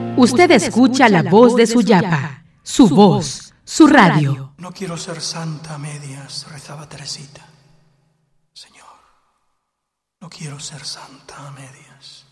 Usted escucha la voz de Suyapa, su voz, su radio. No quiero ser santa a medias, rezaba Teresita. Señor, no quiero ser santa a medias.